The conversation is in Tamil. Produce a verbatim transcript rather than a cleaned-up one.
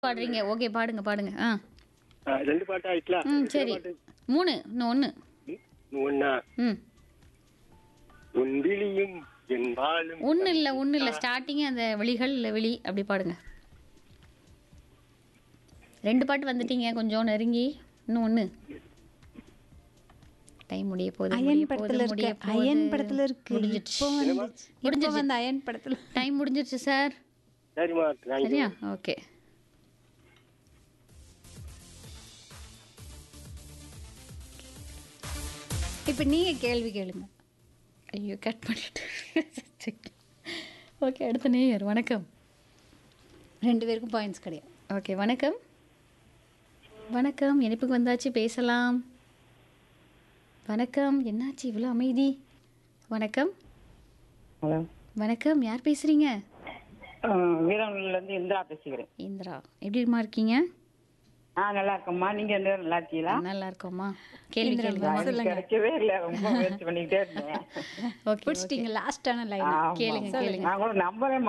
பாடுறீங்க. ஓகே பாடுங்க, பாடுங்க. ஆ. ஆ, ரெண்டு பாட்டு ஆயிட்டலாம். ம் எத்தனை சரி. பாட்டு? மூணு இன்னும் ஒன்று. ம், ஒண்ணா? ம் உன் விழியும் என் வாழும் ஒன்றும் இல்லை ஒன்றும் இல்லை ஸ்டார்டிங்கே அந்த விழிகள் இல்லை விழி அப்படி பாடுங்க. ரெண்டு பாட்டு வந்துட்டீங்க கொஞ்சம் நெருங்கி. இன்னும் ஒன்று. டைம் முடிய போகுது முடிய அயன் போகுது படத்துல இருக்கு. முடிய போகுது. அயன் படத்துல இருக்கு. முடிஞ்சிடுச்சு. இப்போ வந்துச்சு. இப்போ முடிஞ்சிடுச்சு. வந்து அயன் படத்துல. டைம் முடிஞ்சிருச்சு சார். சரிம்மா, தேங்க்யூ. சரியா? ஓகே. இப்போ நீங்க கேள்வி கேளுங்க. ஐயோ கட் பண்ணிட்டு. ஓகே அடுத்த நேயர் வணக்கம். ரெண்டு பேருக்கும் பாயிண்ட்ஸ் கிடையாது. ஓகே வணக்கம். வணக்கம் இணைப்புக்கு வந்தாச்சு பேசலாம். வணக்கம் என்னாச்சு இவ்வளோ அமைதி? வணக்கம். ஹலோ, வணக்கம் யார் பேசுறீங்க? வீரவன்ல இருந்து இந்திரா பேசுகிறேன். இந்திரா எப்படிமா இருக்கீங்க? ஆ, நல்லா இருக்கம்மா. நீங்க ரெண்டு பேரும் நல்லா இருக்கீங்களா? நல்லா இருக்கோம்மா. கேள்வி கேளுங்க. line கிடைக்கவே இல்ல, ரொம்ப முயற்சி பண்ணிக்கிட்டே இருந்தேன். Okay பிடிச்சிட்டீங்க லாஸ்டான line. ஆமா. கேளுங்க கேளுங்க. நான் கூட நம்பவே